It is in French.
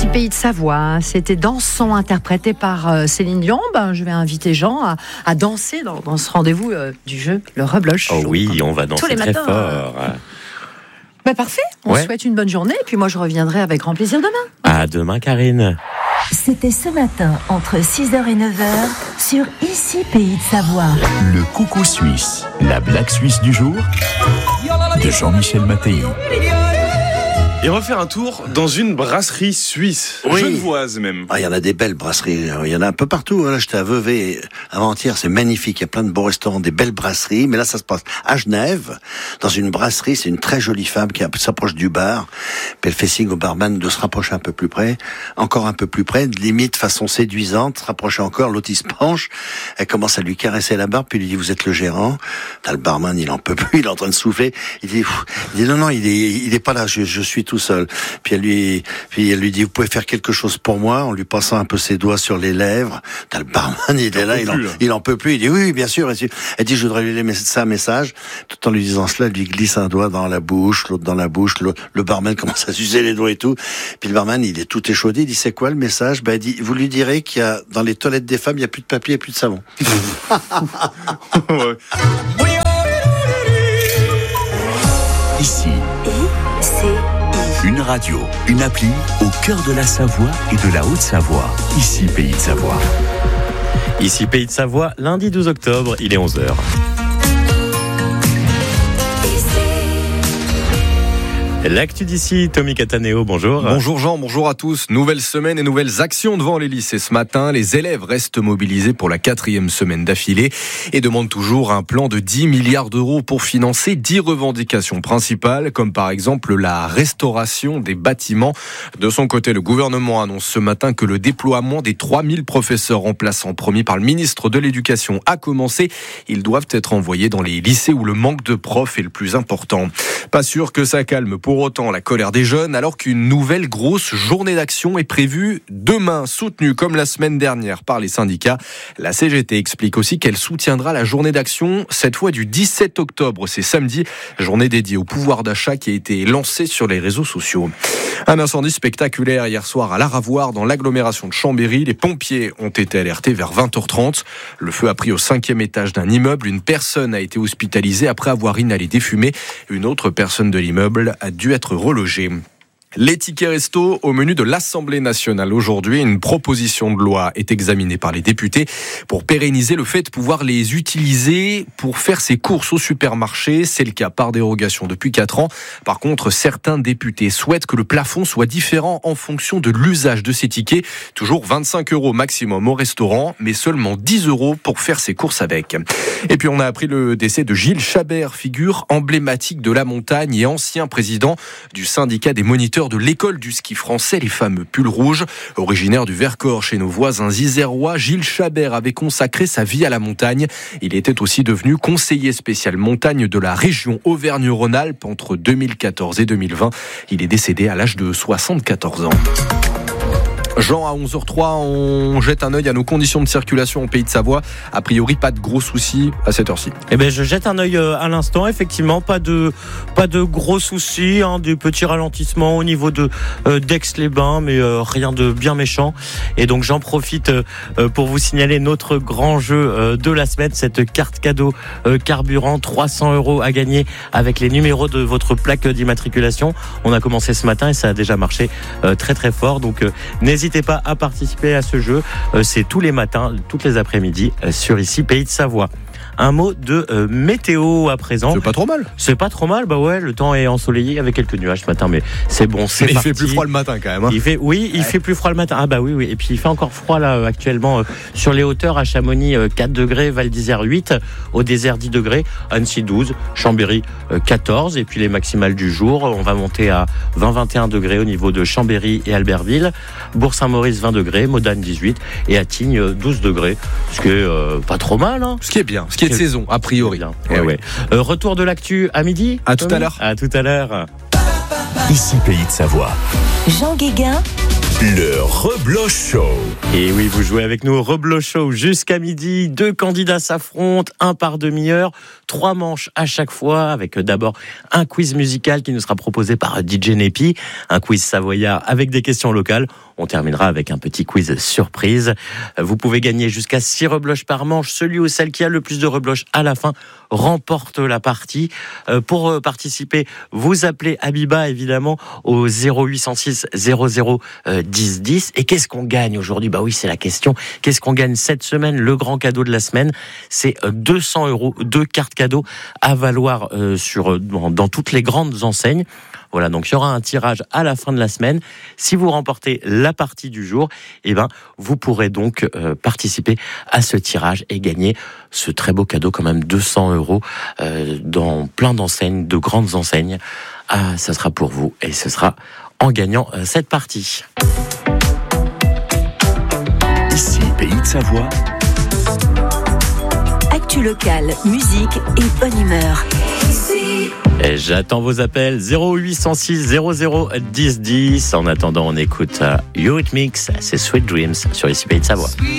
Pays de Savoie, c'était Dansons interprété par Céline Dion. Je vais inviter Jean à danser dans ce rendez-vous du jeu, le Rebloche Show. Oh oui, on va danser très fort. Parfait, on souhaite une bonne journée et puis moi je reviendrai avec grand plaisir demain. À demain Karine. C'était ce matin entre 6h et 9h sur Ici Pays de Savoie. Le coucou suisse, la blague suisse du jour de Jean-Michel Mattei. Et on va faire un tour dans une brasserie suisse, genevoise même. Il y en a des belles brasseries, il y en a un peu partout. Là, j'étais à Vevey avant-hier, c'est magnifique, il y a plein de beaux restaurants, des belles brasseries. Mais là, ça se passe à Genève, dans une brasserie. C'est une très jolie femme qui s'approche du bar. Puis elle fait signe au barman de se rapprocher un peu plus près, encore un peu plus près, limite façon séduisante, se rapprocher encore. L'autre, il se penche, elle commence à lui caresser la barbe, puis il lui dit, vous êtes le gérant? T'as le barman, il en peut plus, il est en train de souffler. Il dit non, il est pas là, je suis tout seul. Puis elle lui dit, vous pouvez faire quelque chose pour moi, en lui passant un peu ses doigts sur les lèvres. T'as le barman, il est là, il en peut plus. Il dit oui, bien sûr. Elle dit, je voudrais lui laisser un message. Tout en lui disant cela, elle lui glisse un doigt dans la bouche, l'autre dans la bouche. Le barman commence à s'user les doigts et tout. Puis le barman, il est tout échaudé. Il dit, c'est quoi le message? Il dit, vous lui direz qu'il y a, dans les toilettes des femmes, il y a plus de papier et plus de savon. Ici. Une radio, une appli au cœur de la Savoie et de la Haute-Savoie. Ici Pays de Savoie. Ici Pays de Savoie, lundi 12 octobre, il est 11h. L'actu d'ici, Tommy Cataneo, bonjour. Bonjour Jean, bonjour à tous. Nouvelle semaine et nouvelles actions devant les lycées ce matin. Les élèves restent mobilisés pour la 4e semaine d'affilée et demandent toujours un plan de 10 milliards d'euros pour financer 10 revendications principales, comme par exemple la restauration des bâtiments. De son côté, le gouvernement annonce ce matin que le déploiement des 3000 professeurs remplaçants promis par le ministre de l'Éducation a commencé. Ils doivent être envoyés dans les lycées où le manque de profs est le plus important. Pas sûr que ça calme pour autant la colère des jeunes, alors qu'une nouvelle grosse journée d'action est prévue demain, soutenue comme la semaine dernière par les syndicats. La CGT explique aussi qu'elle soutiendra la journée d'action, cette fois du 17 octobre, c'est samedi, journée dédiée au pouvoir d'achat qui a été lancée sur les réseaux sociaux. Un incendie spectaculaire hier soir à l'Aravoire, dans l'agglomération de Chambéry. Les pompiers ont été alertés vers 20h30. Le feu a pris au 5e étage d'un immeuble. Une personne a été hospitalisée après avoir inhalé des fumées. Une autre personne de l'immeuble a dû être relogée. Les tickets resto au menu de l'Assemblée nationale aujourd'hui. Une proposition de loi est examinée par les députés pour pérenniser le fait de pouvoir les utiliser pour faire ses courses au supermarché. C'est le cas par dérogation depuis 4 ans. Par contre, certains députés souhaitent que le plafond soit différent en fonction de l'usage de ces tickets. Toujours 25 € maximum au restaurant, mais seulement 10 € pour faire ses courses avec. Et puis on a appris le décès de Gilles Chabert, figure emblématique de la montagne et ancien président du syndicat des moniteurs de l'école du ski français, les fameux pulls rouges. Originaire du Vercors chez nos voisins isérois, Gilles Chabert avait consacré sa vie à la montagne. Il était aussi devenu conseiller spécial montagne de la région Auvergne-Rhône-Alpes entre 2014 et 2020. Il est décédé à l'âge de 74 ans. Jean, à 11h03, on jette un œil à nos conditions de circulation au Pays de Savoie. A priori, pas de gros soucis à cette heure-ci. Je jette un œil à l'instant. Effectivement, pas de gros soucis, des petits ralentissements au niveau de d'Aix-les-Bains, mais rien de bien méchant. Et donc, j'en profite pour vous signaler notre grand jeu de la semaine, cette carte cadeau carburant, 300 € à gagner avec les numéros de votre plaque d'immatriculation. On a commencé ce matin et ça a déjà marché très très fort. Donc, n'hésitez pas à participer à ce jeu. C'est tous les matins, toutes les après-midi sur Ici Pays de Savoie. Un mot de météo à présent. C'est pas trop mal. C'est pas trop mal, le temps est ensoleillé avec quelques nuages ce matin, mais c'est bon, c'est mais parti. Il fait plus froid le matin quand même. Il fait plus froid le matin. Oui. Et puis il fait encore froid là actuellement sur les hauteurs, à Chamonix 4 degrés, Val d'Isère 8, au désert 10 degrés, Annecy 12, Chambéry 14, et puis les maximales du jour, on va monter à 20-21 degrés au niveau de Chambéry et Albertville, Bourg-Saint-Maurice 20 degrés, Modane 18 et à Tignes 12 degrés, ce qui est pas trop mal. Ce qui est bien, ce qui est de saison, a priori. Retour de l'actu à midi. À tout à l'heure. À tout à l'heure. Ici Pays de Savoie. Jean Guéguin. Le Rebloche Show. Et oui, vous jouez avec nous au Rebloche Show jusqu'à midi. 2 candidats s'affrontent, un par demi-heure, 3 manches à chaque fois, avec d'abord un quiz musical qui nous sera proposé par DJ Nepi, un quiz savoyard avec des questions locales. On terminera avec un petit quiz surprise. Vous pouvez gagner jusqu'à 6 rebloches par manche. Celui ou celle qui a le plus de rebloches à la fin remporte la partie. Pour participer, vous appelez Abiba évidemment au 0806 00 10 10. Et qu'est-ce qu'on gagne aujourd'hui ? Bah oui, c'est la question. Qu'est-ce qu'on gagne cette semaine ? Le grand cadeau de la semaine, c'est 200 €, 2 cartes cadeaux à valoir dans toutes les grandes enseignes. Voilà, donc il y aura un tirage à la fin de la semaine. Si vous remportez la partie du jour, vous pourrez donc participer à ce tirage et gagner ce très beau cadeau, quand même 200 € dans plein d'enseignes, de grandes enseignes. Ça sera pour vous et ce sera en gagnant cette partie. Ici, Pays de Savoie. Actu locale, musique et bonne humeur. Et j'attends vos appels 0806 00 10 10. En attendant, on écoute Eurythmics, c'est Sweet Dreams sur Ici Pays de Savoie.